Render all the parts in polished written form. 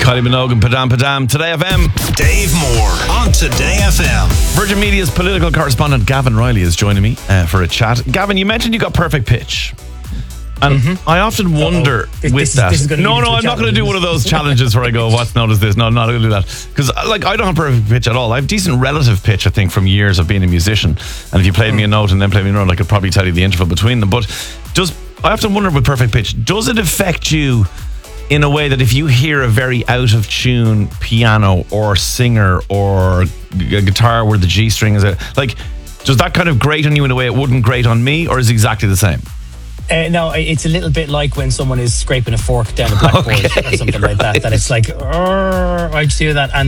Kylie Minogue and Padam Padam. Today FM. Dave Moore on Today FM. Virgin Media's political correspondent Gavin Riley is joining me for a chat. Gavin, you mentioned you got perfect pitch. And I often wonder with that. No, I'm not going to do one of those challenges where I go, what's known as this? No, I'm not going to do that. Because I don't have perfect pitch at all. I have decent relative pitch, I think, from years of being a musician. And if you played me a note and then played me a note, I could probably tell you the interval between them. But I often wonder with perfect pitch, does it affect you in a way that if you hear a very out of tune piano or singer or a guitar where the G string is does that kind of grate on you in a way it wouldn't grate on me, or is it exactly the same? No, it's a little bit like when someone is scraping a fork down a blackboard or something like that. That it's like, I just hear that, and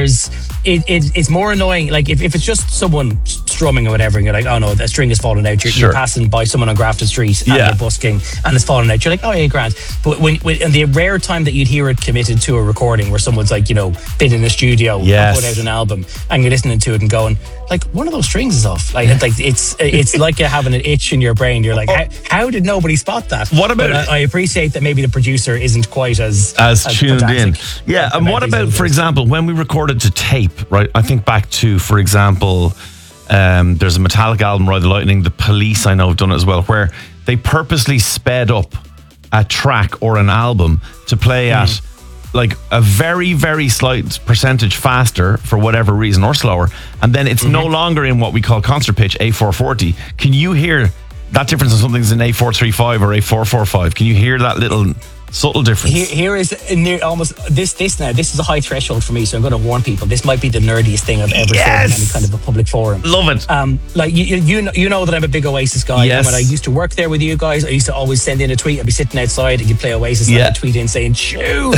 it's more annoying. Like if it's just someone strumming or whatever, and you're like, oh no, the string is falling out. You're passing by someone on Grafton Street and you're busking, and it's falling out. You're like, oh yeah, grand. But when and the rare time that you'd hear it committed to a recording where someone's like, been in the studio and put out an album, and you're listening to it and going, like, one of those strings is off. Like it's like you're having an itch in your brain. You're like, how did nobody spot that? What about I appreciate that maybe the producer isn't quite as tuned in. Yeah, and what about, for example, when we recorded to tape, right? I think back to, for example, there's a Metallica album, Ride the Lightning. The Police, I know, have done it as well, where they purposely sped up a track or an album to play at like a very, very slight percentage faster for whatever reason, or slower, and then it's no longer in what we call concert pitch, A440. Can you hear that difference in something's in A435 or A445? Can you hear that little subtle difference? Here is near almost this now. This is a high threshold for me, so I'm going to warn people. This might be the nerdiest thing I've ever said in any kind of a public forum. Love it. Like you know that I'm a big Oasis guy. Yes. And when I used to work there with you guys, I used to always send in a tweet. I'd be sitting outside and you'd play Oasis and I'd tweet in saying, "Chew."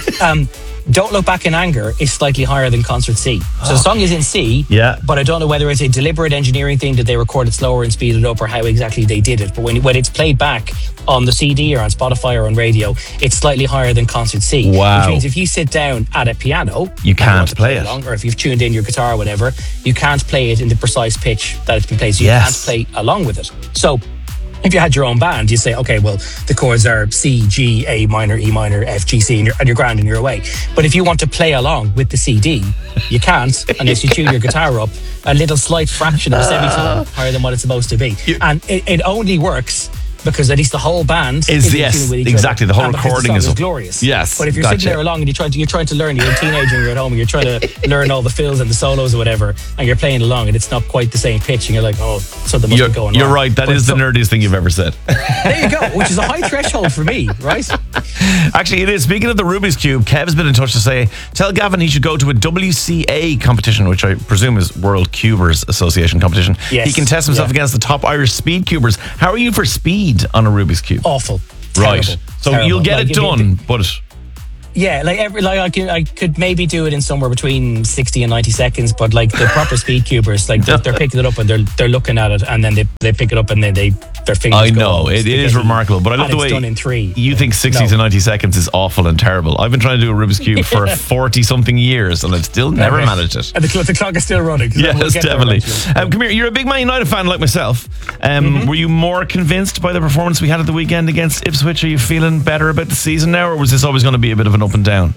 Don't Look Back in Anger is slightly higher than Concert C. So the song is in C, but I don't know whether it's a deliberate engineering thing. Did they record it slower and speed it up, or how exactly they did it? But when it's played back on the CD or on Spotify or on radio, it's slightly higher than Concert C. Wow. Which means if you sit down at a piano, you can't play it. Along, or if you've tuned in your guitar or whatever, you can't play it in the precise pitch that it's been played. So you can't play along with it. So if you had your own band, you say, okay, well, the chords are C, G, A minor, E minor, F, G, C, and you're grand and you're away. But if you want to play along with the CD, you can't unless you tune your guitar up a little slight fraction of a semitone higher than what it's supposed to be. And it only works because at least the whole band is in tune with each other. The whole recording is glorious. Yes. But if you're sitting there along and you're trying to learn, you're a teenager and you're at home and you're trying to learn all the fills and the solos or whatever, and you're playing along and it's not quite the same pitch, and you're like, oh, something must be going on. You're right. That is the nerdiest thing you've ever said. There you go, which is a high threshold for me, right? Actually, it is. Speaking of the Rubik's Cube, Kev's been in touch to say, tell Gavin he should go to a WCA competition, which I presume is World Cubers Association competition. Yes. He can test himself against the top Irish speed cubers. How are you for speed on a Rubik's Cube? Awful. Right. Terrible. So Terrible. you'll get it done, but... Yeah, I could maybe do it in somewhere between 60 and 90 seconds, but like the proper speed cubers, like they're picking it up and they're looking at it, and then they pick it up and then their fingers I know, it is remarkable, but I love the way done in 3. You think 60 to 90 seconds is awful and terrible. I've been trying to do a Rubik's Cube for 40-something years and I've still never managed it. And the clock is still running. Yes, definitely. Come here, you're a big Man United fan like myself. Were you more convinced by the performance we had at the weekend against Ipswich? Are you feeling better about the season now, or was this always going to be a bit of an up and down?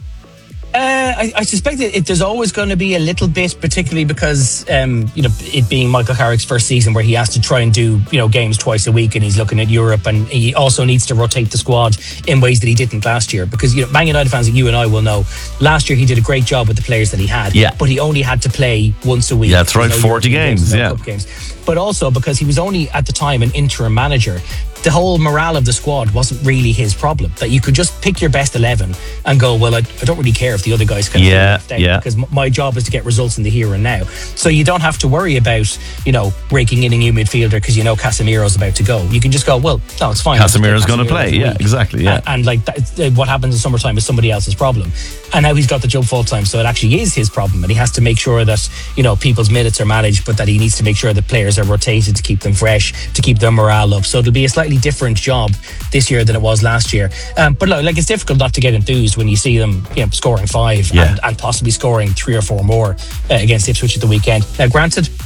I suspect that there's always going to be a little bit, particularly because it being Michael Carrick's first season where he has to try and do games twice a week, and he's looking at Europe, and he also needs to rotate the squad in ways that he didn't last year. Because Man United fans like you and I will know, last year he did a great job with the players that he had, but he only had to play once a week. Yeah, that's right, 40 games, Cup games. But also because he was only at the time an interim manager, the whole morale of the squad wasn't really his problem. That you could just pick your best 11 and go, well, I don't really care if the other guys can left out, because my job is to get results in the here and now. So you don't have to worry about, breaking in a new midfielder because Casemiro's about to go. You can just go, well, no, it's fine. Casemiro's going to play. Yeah, exactly. Yeah. And like what happens in summertime is somebody else's problem. And now he's got the job full time, so it actually is his problem. And he has to make sure that, people's minutes are managed, but that he needs to make sure that players are rotated to keep them fresh, to keep their morale up. So it'll be a slightly different job this year than it was last year. But look, it's difficult not to get enthused when you see them scoring 5 and possibly scoring 3 or 4 more against Ipswich at the weekend. Now, granted,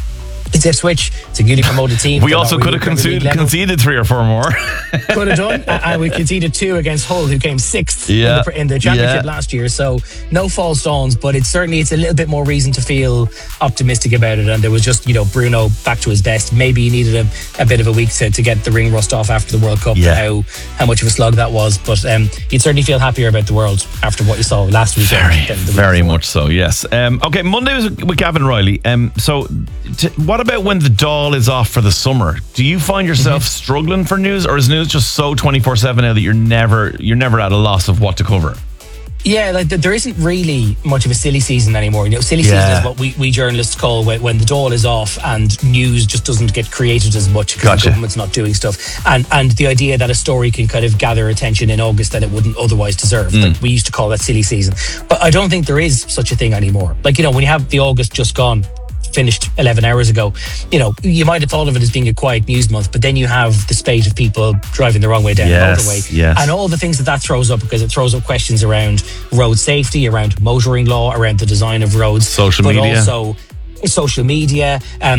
It's Ipswich. It's a newly promoted team. We also could have conceded 3 or 4 more. Could have done. And we conceded 2 against Hull, who came 6th in the championship last year. So no false dawns, but it's a little bit more reason to feel optimistic about it. And there was just, Bruno back to his best. Maybe he needed a bit of a week to get the ring rust off after the World Cup. How much of a slug that was. But you'd certainly feel happier about the world after what you saw last week. Very much so, yes. Okay, Monday was with Gavin Riley. What about when the Dáil is off for the summer? Do you find yourself struggling for news, or is news just so 24/7 now that you're never at a loss of what to cover? Yeah, there isn't really much of a silly season anymore. Silly season is what we journalists call when the Dáil is off and news just doesn't get created as much because the government's not doing stuff. And the idea that a story can kind of gather attention in August that it wouldn't otherwise deserve. Like we used to call that silly season. But I don't think there is such a thing anymore. When you have the August just gone, finished 11 hours ago, you might have thought of it as being a quiet news month, but then you have the spate of people driving the wrong way down the motorway and all the things that throws up, because it throws up questions around road safety, around motoring law, around the design of roads, social media, also social media,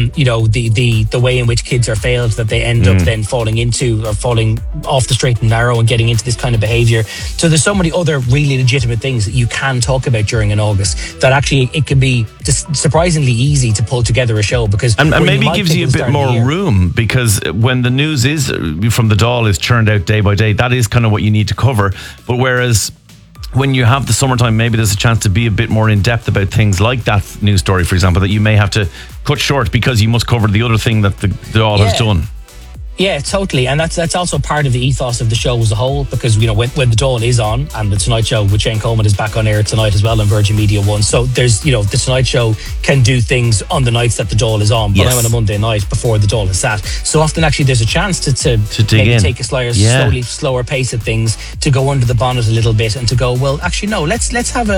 the way in which kids are failed, that they end up then falling into or falling off the straight and narrow and getting into this kind of behaviour. So there's so many other really legitimate things that you can talk about during an August that actually it can be just surprisingly easy to pull together a show, because and maybe gives you a bit more room, because when the news is from the Dáil is churned out day by day, that is kind of what you need to cover. But whereas when you have the summertime, maybe there's a chance to be a bit more in depth about things like that news story, for example, that you may have to cut short because you must cover the other thing that the Dáil has done. Yeah, totally. And that's also part of the ethos of the show as a whole, because, when the Dáil is on, and the Tonight Show with Shane Coleman is back on air tonight as well on Virgin Media 1. So there's, the Tonight Show can do things on the nights that the Dáil is on, but I'm on a Monday night before the Dáil is sat. So often actually there's a chance to maybe take a slower pace at things, to go under the bonnet a little bit and to go, well, actually, no, let's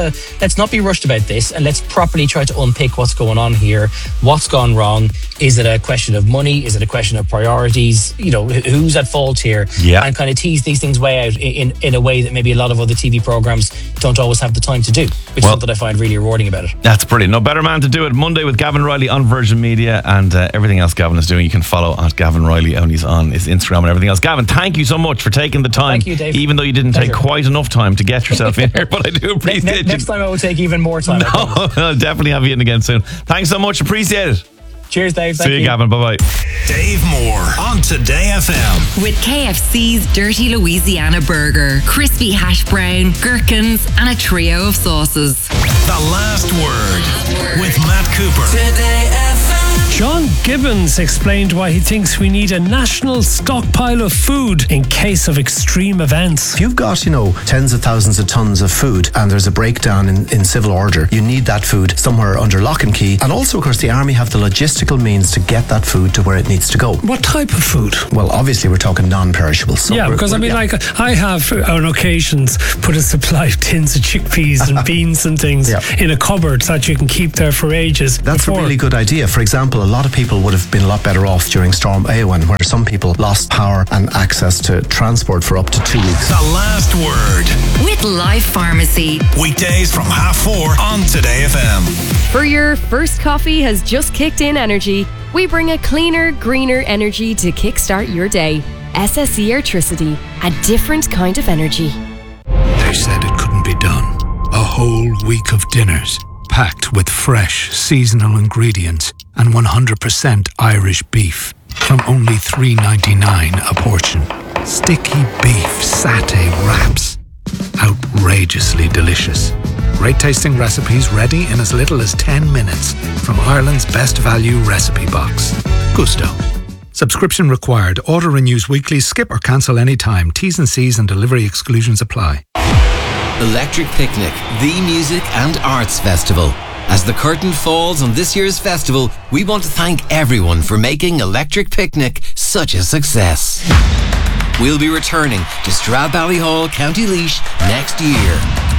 not be rushed about this, and let's properly try to unpick what's going on here. What's gone wrong? Is it a question of money? Is it a question of priorities? Who's at fault here? And kind of tease these things way out in a way that maybe a lot of other TV programs don't always have the time to do, which is something I find really rewarding about it. That's brilliant. No better man to do it. Monday with Gavin Riley on Virgin Media, and everything else Gavin is doing, you can follow at Gavin Riley, and he's on his Instagram and everything else. Gavin, thank you so much for taking the time. Thank you, Dave. Even though you didn't take quite enough time to get yourself in here, but I do appreciate it. Next time I will take even more time. No, I'll definitely have you in again soon. Thanks so much. Appreciate it. Cheers, Dave. See you, Gavin. Bye-bye. Dave Moore on Today FM. With KFC's Dirty Louisiana Burger, crispy hash brown, gherkins, and a trio of sauces. The Last Word with Matt Cooper. Today FM. John Gibbons explained why he thinks we need a national stockpile of food in case of extreme events. If you've got, tens of thousands of tons of food and there's a breakdown in civil order, you need that food somewhere under lock and key. And also, of course, the army have the logistical means to get that food to where it needs to go. What type of food? Well, obviously, we're talking non-perishable. So because I have on occasions put a supply of tins of chickpeas and beans and things in a cupboard that you can keep there for ages. That's a really good idea. For example, a lot of people would have been a lot better off during Storm Éowyn, where some people lost power and access to transport for up to 2 weeks. The Last Word with Life Pharmacy. Weekdays from 4:30 on Today FM. For your first coffee has just kicked in energy, we bring a cleaner, greener energy to kickstart your day. SSE Airtricity, a different kind of energy. They said it couldn't be done. A whole week of dinners, packed with fresh, seasonal ingredients and 100% Irish beef from only $3.99 a portion. Sticky beef satay wraps. Outrageously delicious. Great tasting recipes ready in as little as 10 minutes from Ireland's best value recipe box. Gusto. Subscription required. Order renews weekly. Skip or cancel anytime. T's and C's and delivery exclusions apply. Electric Picnic, the music and arts festival. As the curtain falls on this year's festival, we want to thank everyone for making Electric Picnic such a success. We'll be returning to Stradbally, County Laois next year.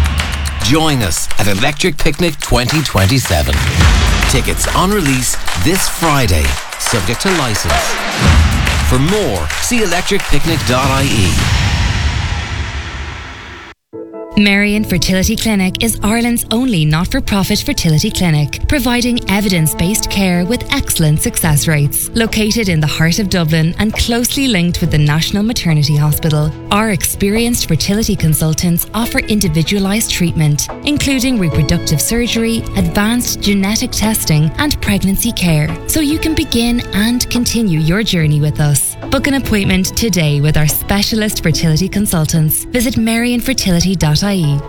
Join us at Electric Picnic 2027. Tickets on release this Friday, subject to license. For more, see electricpicnic.ie. Marion Fertility Clinic is Ireland's only not-for-profit fertility clinic, providing evidence-based care with excellent success rates. Located in the heart of Dublin and closely linked with the National Maternity Hospital, our experienced fertility consultants offer individualised treatment, including reproductive surgery, advanced genetic testing and pregnancy care, so you can begin and continue your journey with us. Book an appointment today with our specialist fertility consultants. Visit marionfertility.ie.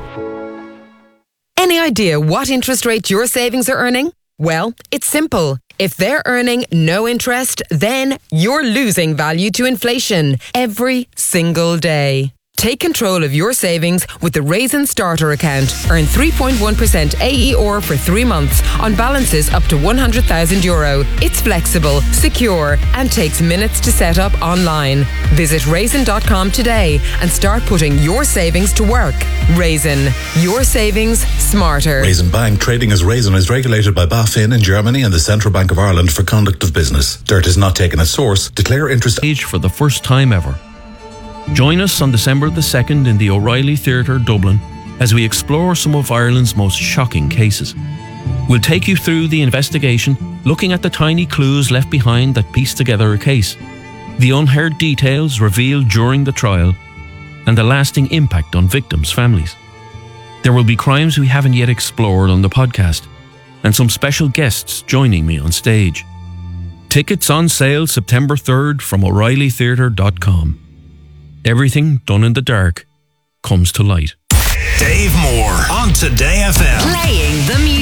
Any idea what interest rate your savings are earning? Well, it's simple. If they're earning no interest, then you're losing value to inflation every single day. Take control of your savings with the Raisin Starter account. Earn 3.1% AER for 3 months on balances up to €100,000. It's flexible, secure, and takes minutes to set up online. Visit raisin.com today and start putting your savings to work. Raisin, your savings smarter. Raisin Bank, trading as Raisin, is regulated by BaFin in Germany and the Central Bank of Ireland for conduct of business. Dirt is not taken at source. Declare interest for the first time ever. Join us on December the 2nd in the O'Reilly Theatre, Dublin, as we explore some of Ireland's most shocking cases. We'll take you through the investigation, looking at the tiny clues left behind that piece together a case, the unheard details revealed during the trial, and the lasting impact on victims' families. There will be crimes we haven't yet explored on the podcast, and some special guests joining me on stage. Tickets on sale September 3rd from O'ReillyTheatre.com. Everything done in the dark comes to light. Dave Moore on Today FM. Playing the music.